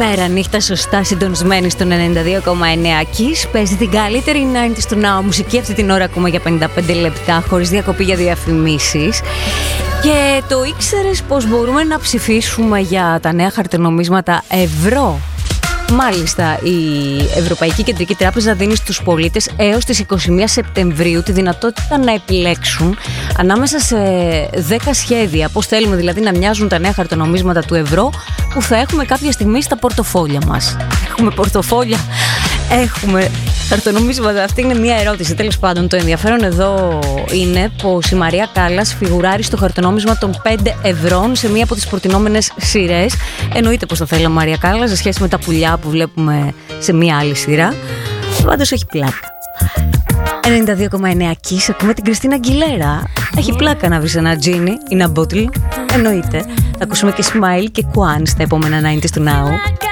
Καλημέρα, νύχτα, σωστά συντονισμένη στον 92,9 Kiss. Παίζει την καλύτερη 90's του Now μουσική αυτή την ώρα, ακόμα για 55 λεπτά, χωρίς διακοπή για διαφημίσεις. Και το ήξερες πως μπορούμε να ψηφίσουμε για τα νέα χαρτονομίσματα ευρώ? Μάλιστα, η Ευρωπαϊκή Κεντρική Τράπεζα δίνει στους πολίτες έως τις 21 Σεπτεμβρίου τη δυνατότητα να επιλέξουν ανάμεσα σε 10 σχέδια, πώς θέλουμε δηλαδή να μοιάζουν τα νέα χαρτονομίσματα του ευρώ που θα έχουμε κάποια στιγμή στα πορτοφόλια μας. Έχουμε πορτοφόλια, έχουμε χαρτονομίσματα. Αυτή είναι μια ερώτηση. Τέλος πάντων, το ενδιαφέρον εδώ είναι πως η Μαρία Κάλλας φιγουράρει στο χαρτονόμισμα των 5 ευρώ σε μία από τις προτινόμενες σειρές. Εννοείται πως θα θέλει Μαρία Κάλλας σε σχέση με τα πουλιά που βλέπουμε σε μία άλλη σειρά. Πάντως έχει πλάκα. 92,9 Kiss, ακούμε την Κριστίνα Αγγιλέρα. Έχει πλάκα να βρεις ένα τζίνι ή ένα μπότλ. Εννοείται. Θα ακούσουμε και Smile και Quan στα επόμενα 90's του Now.